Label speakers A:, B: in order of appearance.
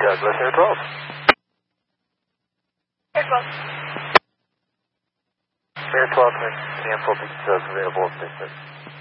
A: Douglas Air 12.
B: Air 12.
A: Air 12 has canceled because of available assistance.